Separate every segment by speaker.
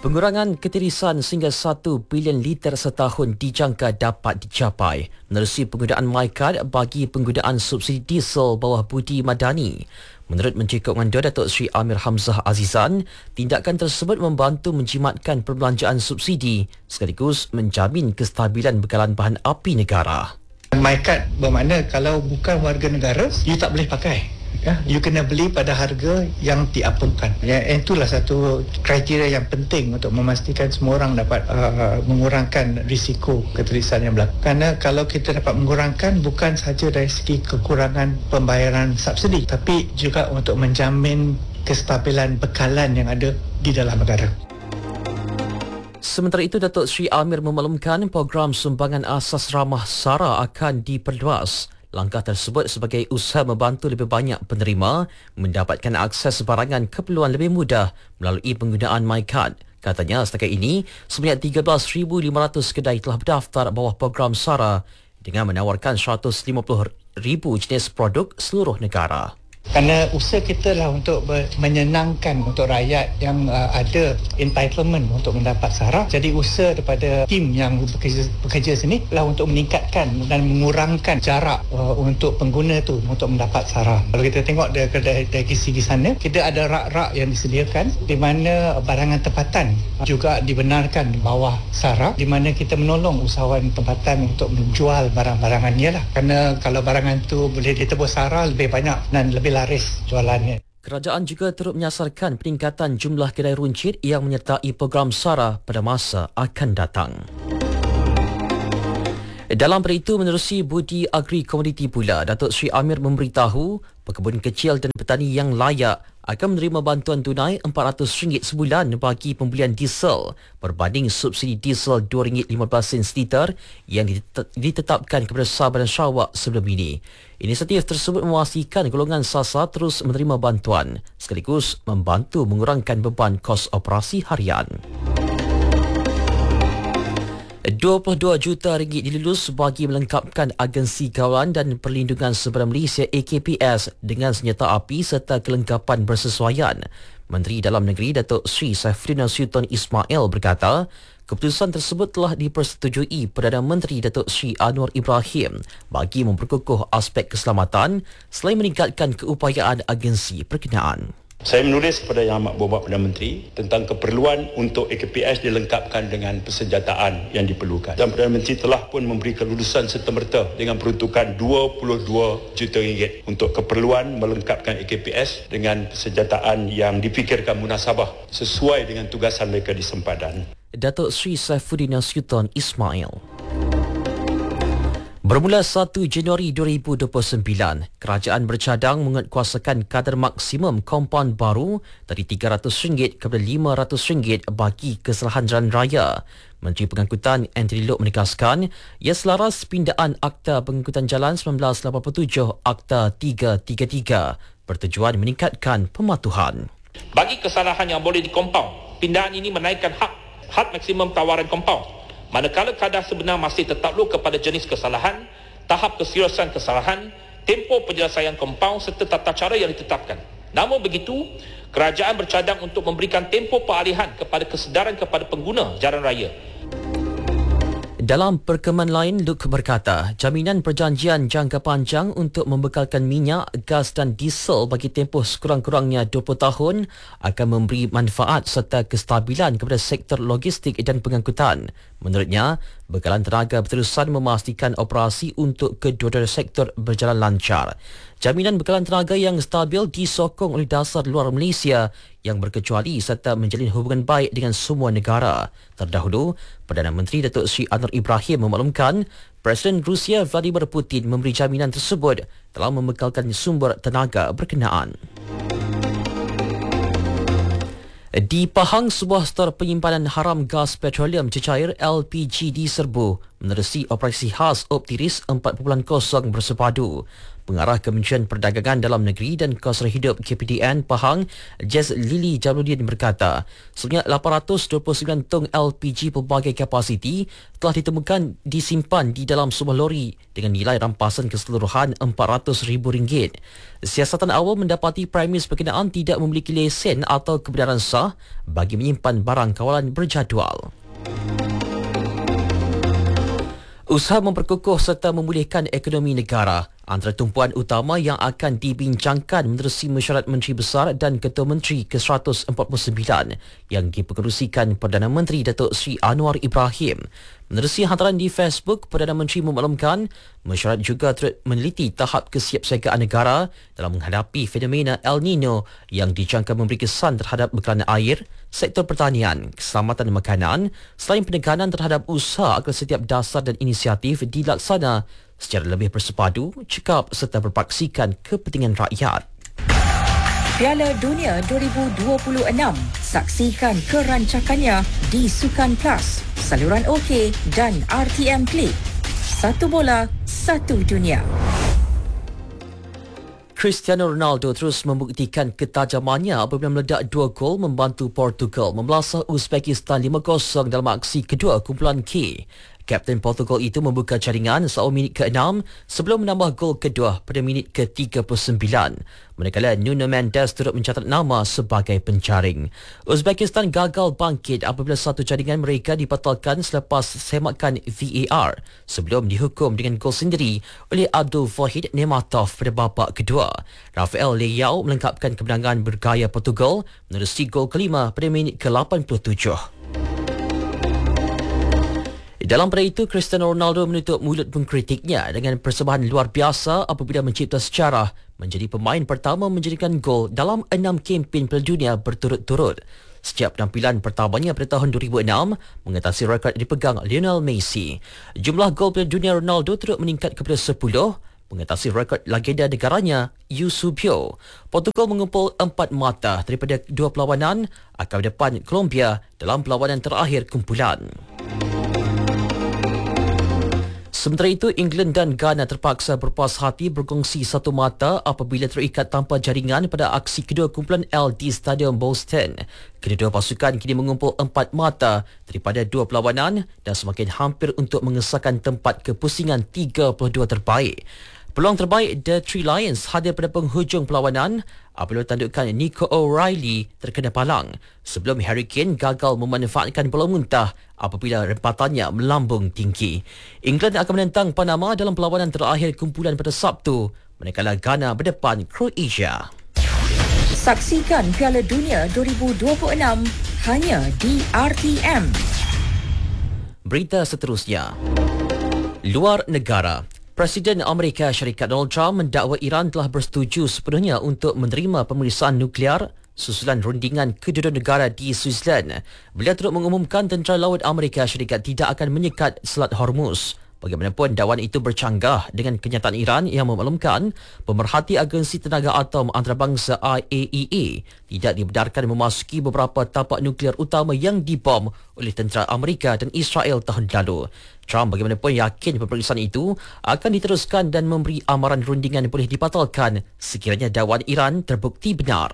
Speaker 1: Pengurangan ketirisan sehingga 1 bilion liter setahun dijangka dapat dicapai menerusi penggunaan MyCard bagi penggunaan subsidi diesel bawah budi madani. Menurut Menteri Keuangan Datuk Seri Amir Hamzah Azizan, tindakan tersebut membantu menjimatkan perbelanjaan subsidi sekaligus menjamin kestabilan bekalan bahan api negara.
Speaker 2: MyCard bermakna kalau bukan warga negara, you tak boleh pakai. You kena beli pada harga yang diapungkan. Itulah satu kriteria yang penting untuk memastikan semua orang dapat mengurangkan risiko ketirisan yang berlaku. Kerana kalau kita dapat mengurangkan bukan sahaja dari segi kekurangan pembayaran subsidi, tapi juga untuk menjamin kestabilan bekalan yang ada di dalam negara.
Speaker 1: Sementara itu, Datuk Seri Amir memaklumkan program sumbangan asas ramah SARA akan diperluas. Langkah tersebut sebagai usaha membantu lebih banyak penerima mendapatkan akses barangan keperluan lebih mudah melalui penggunaan MyCard. Katanya setakat ini, sebanyak 13,500 kedai telah berdaftar bawah program SARA dengan menawarkan 150,000 jenis produk seluruh negara.
Speaker 2: Kerana usaha kita lah untuk menyenangkan untuk rakyat yang ada entitlement untuk mendapat SARA. Jadi usaha daripada tim yang bekerja sini lah untuk meningkatkan dan mengurangkan jarak untuk pengguna tu untuk mendapat SARA. Kalau kita tengok dari segi sana, kita ada rak-rak yang disediakan di mana barangan tempatan juga dibenarkan bawah SARA, di mana kita menolong usahawan tempatan untuk menjual barang-barangannya lah. Kerana kalau barangan tu boleh ditebus SARA lebih banyak dan lebih laris jualannya.
Speaker 1: Kerajaan juga turut menyasarkan peningkatan jumlah kedai runcit yang menyertai program SARA pada masa akan datang. Dalam pada itu, menerusi Budi Agri Komoditi pula, Datuk Seri Amir memberitahu pekebun kecil dan petani yang layak akan menerima bantuan tunai RM400 sebulan bagi pembelian diesel berbanding subsidi diesel RM2.15 liter yang ditetapkan kepada Sabah dan Sarawak sebelum ini. Inisiatif tersebut memastikan golongan sasar terus menerima bantuan sekaligus membantu mengurangkan beban kos operasi harian. RM22 juta dilulus bagi melengkapkan agensi kawalan dan perlindungan sebarang Malaysia AKPS dengan senjata api serta kelengkapan bersesuaian. Menteri Dalam Negeri Datuk Seri Saifuddin Nasution Ismail berkata, keputusan tersebut telah dipersetujui Perdana Menteri Datuk Seri Anwar Ibrahim bagi memperkukuh aspek keselamatan selain meningkatkan keupayaan agensi berkenaan.
Speaker 3: Saya menulis kepada Yang Amat Berhormat Perdana Menteri tentang keperluan untuk AKPS dilengkapkan dengan persenjataan yang diperlukan. Dan Perdana Menteri telah pun memberi kelulusan serta-merta dengan peruntukan RM22 juta untuk keperluan melengkapkan AKPS dengan persenjataan yang dipikirkan munasabah sesuai dengan tugasan mereka di sempadan.
Speaker 1: Datuk Seri Saifuddin Nasution Ismail. Bermula 1 Januari 2029, kerajaan bercadang menguatkuasakan kadar maksimum kompaun baru dari RM300 kepada RM500 bagi kesalahan jalan raya. Menteri Pengangkutan Anthony Loke menegaskan ia selaras pindaan Akta Pengangkutan Jalan 1987 Akta 333 bertujuan meningkatkan pematuhan.
Speaker 4: Bagi kesalahan yang boleh dikompaun, pindaan ini menaikkan had maksimum tawaran kompaun. Manakala kadar sebenar masih tertakluk kepada jenis kesalahan, tahap keseriusan kesalahan, tempoh penyelesaian kompaun serta tata cara yang ditetapkan. Namun begitu, kerajaan bercadang untuk memberikan tempoh peralihan kepada kesedaran kepada pengguna jalan raya.
Speaker 1: Dalam perkembangan lain, Luke berkata, jaminan perjanjian jangka panjang untuk membekalkan minyak, gas dan diesel bagi tempoh sekurang-kurangnya 20 tahun akan memberi manfaat serta kestabilan kepada sektor logistik dan pengangkutan. Menurutnya, bekalan tenaga berterusan memastikan operasi untuk kedua-dua sektor berjalan lancar. Jaminan bekalan tenaga yang stabil disokong oleh dasar luar Malaysia yang berkecuali serta menjalin hubungan baik dengan semua negara. Terdahulu, Perdana Menteri Datuk Seri Anwar Ibrahim memaklumkan Presiden Rusia Vladimir Putin memberi jaminan tersebut dalam membekalkan sumber tenaga berkenaan. Di Pahang, sebuah stor penyimpanan haram gas petroleum cecair LPG diserbu menerusi operasi khas Optiris 4.0 bersepadu. Pengarah Kementerian Perdagangan Dalam Negeri dan Kos Hidup KPDN Pahang, Jez Lili Jamaluddin berkata, sebanyak 829 tong LPG pelbagai kapasiti telah ditemukan disimpan di dalam sebuah lori dengan nilai rampasan keseluruhan RM400,000. Siasatan awal mendapati premis berkenaan tidak memiliki lesen atau kebenaran sah bagi menyimpan barang kawalan berjadual. Usaha memperkukuh serta memulihkan ekonomi negara antara tumpuan utama yang akan dibincangkan menerusi mesyuarat Menteri Besar dan Ketua Menteri ke-149 yang dipengerusikan Perdana Menteri Datuk Seri Anwar Ibrahim. Menerusi hantaran di Facebook, Perdana Menteri memaklumkan mesyuarat juga turut meneliti tahap kesiapsiagaan negara dalam menghadapi fenomena El Nino yang dijangka memberi kesan terhadap bekalan air, sektor pertanian, keselamatan makanan, selain penekanan terhadap usaha agar setiap dasar dan inisiatif dilaksana secara lebih bersepadu, cekap serta berpaksikan kepentingan rakyat.
Speaker 5: Piala Dunia 2026. Saksikan kerancakannya di Sukan Plus, saluran OK dan RTM Klik. Satu bola, satu dunia.
Speaker 1: Cristiano Ronaldo terus membuktikan ketajamannya apabila meledak 2 gol membantu Portugal membelasah Uzbekistan 5-0 dalam aksi kedua kumpulan K. Kapten Portugal itu membuka jaringan saat minit ke-6 sebelum menambah gol kedua pada minit ke-39. Manakala Nuno Mendes turut mencatat nama sebagai penjaring. Uzbekistan gagal bangkit apabila satu jaringan mereka dibatalkan selepas semakan VAR sebelum dihukum dengan gol sendiri oleh Abdul Wahid Nematov pada babak kedua. Rafael Leao melengkapkan kemenangan bergaya Portugal menerusi gol kelima pada minit ke-87. Dalam pada itu, Cristiano Ronaldo menutup mulut pengkritiknya dengan persembahan luar biasa apabila mencipta sejarah menjadi pemain pertama menjadikan gol dalam 6 kempen Piala Dunia berturut-turut. Sejak penampilan pertamanya pada tahun 2006 mengatasi rekod dipegang Lionel Messi. Jumlah gol Piala Dunia Ronaldo turut meningkat kepada 10, mengatasi rekod legenda negaranya Eusebio. Portugal mengumpul 4 mata daripada 2 perlawanan akan berdepan Colombia dalam perlawanan terakhir kumpulan. Sementara itu, England dan Ghana terpaksa berpuas hati berkongsi satu mata apabila terikat tanpa jaringan pada aksi kedua kumpulan L di Stadium Boston. Kedua-dua pasukan kini mengumpul 4 mata daripada 2 perlawanan dan semakin hampir untuk mengesahkan tempat kepusingan 32 terbaik. Peluang terbaik The Three Lions hadir pada penghujung perlawanan apabila tandukan Nico O'Reilly terkena palang sebelum Harry Kane gagal memanfaatkan bola muntah apabila rempatannya melambung tinggi. England akan menentang Panama dalam perlawanan terakhir kumpulan pada Sabtu, manakala Ghana berdepan Croatia.
Speaker 5: Saksikan Piala Dunia 2026 hanya di RTM.
Speaker 1: Berita seterusnya. Luar negara. Presiden Amerika Syarikat Donald Trump mendakwa Iran telah bersetuju sepenuhnya untuk menerima pemeriksaan nuklear susulan rundingan kedua negara di Switzerland. Beliau turut mengumumkan tentera laut Amerika Syarikat tidak akan menyekat Selat Hormuz. Bagaimanapun, dakwaan itu bercanggah dengan kenyataan Iran yang memaklumkan pemerhati Agensi Tenaga Atom Antarabangsa IAEA tidak dibenarkan memasuki beberapa tapak nuklear utama yang dibom oleh tentera Amerika dan Israel tahun lalu. Trump bagaimanapun yakin pemeriksaan itu akan diteruskan dan memberi amaran rundingan boleh dibatalkan sekiranya dakwaan Iran terbukti benar.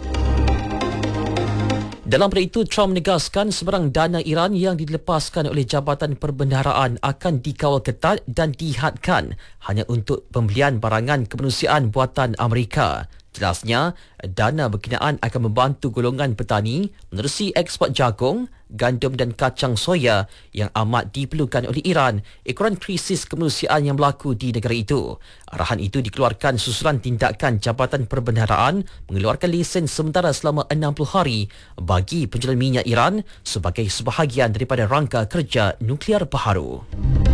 Speaker 1: Dalam pada itu, Trump menegaskan sebarang dana Iran yang dilepaskan oleh Jabatan Perbendaharaan akan dikawal ketat dan dihadkan hanya untuk pembelian barangan kemanusiaan buatan Amerika. Jelasnya, dana berkenaan akan membantu golongan petani menerusi ekspor jagung, gandum dan kacang soya yang amat diperlukan oleh Iran ekoran krisis kemanusiaan yang berlaku di negara itu. Arahan itu dikeluarkan susulan tindakan Jabatan Perbendaharaan mengeluarkan lesen sementara selama 60 hari bagi penjualan minyak Iran sebagai sebahagian daripada rangka kerja nuklear baharu.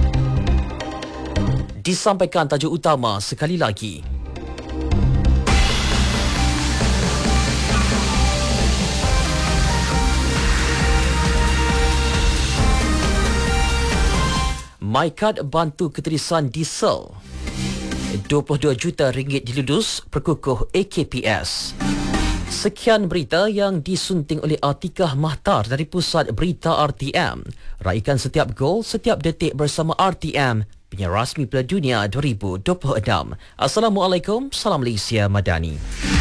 Speaker 1: Disampaikan tajuk utama sekali lagi. MyCard bantu keterisan diesel. 22 juta ringgit dilulus perkukuh AKPS. Sekian berita yang disunting oleh Atikah Mahtar dari Pusat Berita RTM. Raikan setiap gol, setiap detik bersama RTM, penyiar rasmi Piala Dunia 2026. Assalamualaikum, salam Malaysia Madani.